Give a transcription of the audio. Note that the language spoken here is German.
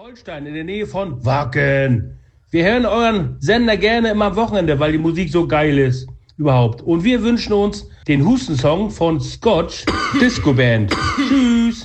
Holstein in der Nähe von Wacken. Wir hören euren Sender gerne immer am Wochenende, weil die Musik so geil ist. Überhaupt. Und wir wünschen uns den Hustensong von Scotch Disco Band. Tschüss.